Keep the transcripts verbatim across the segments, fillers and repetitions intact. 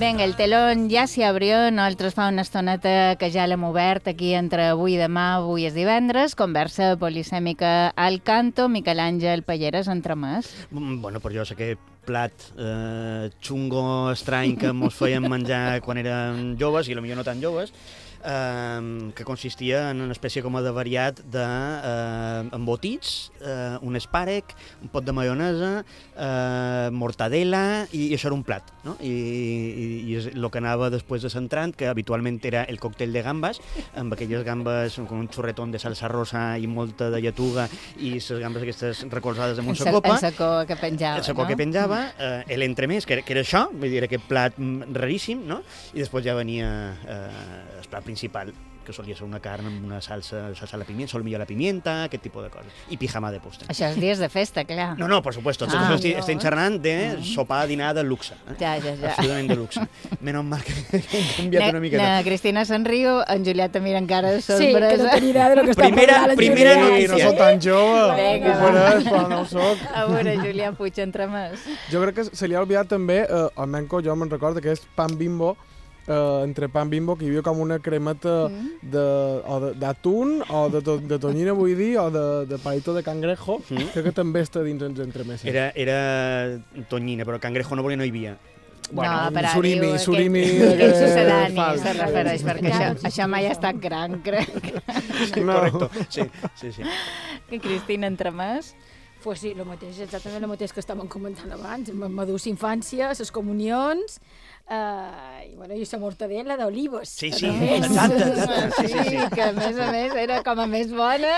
Vinga, el telón ja s'hi abrió, nosaltres fa una estoneta que ja l'hem obert aquí entre avui i demà, avui és divendres, conversa polisèmica al canto, Miquel Àngel Palleres, entremès. Bueno, però jo sé que plat eh, xungo, estrany, que mos feien menjar quan érem joves, i potser no tan joves, eh, que consistia en una espècie com de variat d'embotits, eh, eh, un espàrec, un pot de maionesa, eh, mortadela, i, i això era un plat, no? I, i, i és el que anava després de centrant, que habitualment era el còctel de gambes, amb aquelles gambes com un xorretón de salsa rosa i molta de lletuga, i les gambes aquestes recolzades en una copa. El sacó que penjava, El sacó no? que penjava, eh, l'entremès, que, era, que era això, vull dir, aquest plat raríssim, no? I després ja venia eh, el plat principal, que solia ser una carn amb una salsa, salsa a la pimienta, sol millor a la pimienta, aquest tipus de coses. I pijama de postre. Això és dies de festa, clar. No, no, por supuesto. Tots Ah, estem, no. estem xerrant de sopar, dinar de luxe. Eh? Ja, ja, ja. Absolutament de luxe. Menos mal que hem canviat una miqueta. Na, Cristina se'n riu, en Julià te mira encara de Sí, que no sorpresa. tenia idea de lo que està Primera- parlant en primera Julià. notícia. No soc tan jove, Vinga, ho va. faràs, però no ho soc. A veure, Julià Puig, entremès. Jo crec que se li ha oblidat també, eh, al Menco, jo me'n recordo, que és pan bimbo, eh, entre pan bimbo, que hi havia com una cremeta Mm. de, o de- d'atún, o de, to, de tonyina, vull dir, o de, de palito de cangrejo, Mm. crec que també està dins els entremeses. Era, era tonyina, però cangrejo no volia, no hi havia. no, però surimi, diu, surimi, Aquest, eh, aquest sucedani fals. se refereix, perquè això, això mai ha estat gran, crec. Sí, No. correcto. Sí, sí, sí. Que Cristina, entremès. Pues sí, el mateix, exactament el mateix que estàvem comentant abans, amb la dulce infància, les comunions, eh, i, bueno, i la mortadela d'olives. Sí, sí, també. exacte, exacte. Sí, sí, sí. que a més a més era com a més bona.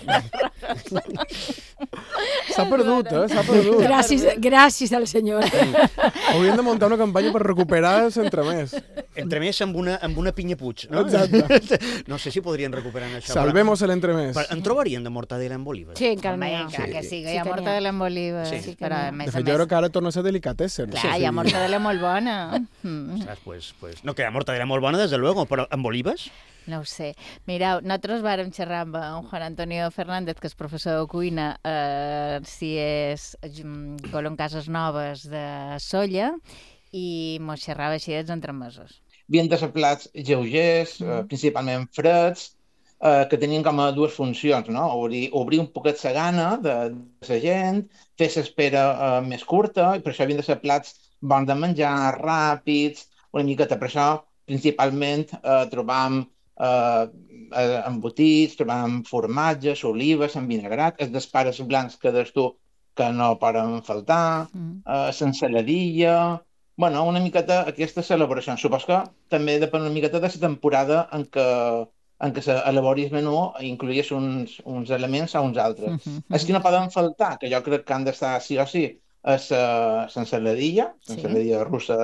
S'ha perdut, eh? S'ha perdut. Gràcies, gràcies al senyor. Hauríem de muntar una campanya per recuperar l'entremès. Entremès amb una, amb una pinya Puig, no? Exacte. No sé si podrien recuperar això. Salvemos l'entremès. Però, però en trobarien de mortadela amb olives? Sí, encara Home, n'hi ha. clar que sí, que Sí hi ha que n'hi ha. mortadela amb olives. Sí. Sí, però a més De a fet, jo més... crec que ara torna a ser delicatessen. Clar, hi ha mortadela molt bona. Mm. Ostres, pues, pues, no, que la mortadela molt bona, desde luego, però amb olives? No ho sé. Mireu, nosaltres vàrem xerrar amb en Juan Antonio Fernández, que és professor de cuina, eh, si és mm, Colón Cases Noves de Solla, i mos xerrava així dels entremesos. Havien de ser plats lleugers, eh, principalment freds, eh, que tenien com a dues funcions, no? Obrir, obrir un poquet la gana de, de la gent, fer l'espera eh, més curta, i per això havien de ser plats bons de menjar, ràpids, una miqueta. Per això, principalment, eh, trobam eh, eh, embotits, trobam formatges, olives, envinagrat, els despares blancs que des tu que no poden faltar, Mm. eh, l'ensaladilla. Bueno, una miqueta aquesta celebració. Supos que també depèn una miqueta de la temporada en què en què s'elaboris menú incluïs uns, uns elements a uns altres. Mhm. Els que no poden faltar, que jo crec que han d'estar sí o sí, és uh, l'ensaladilla, Sí. l'ensaladilla russa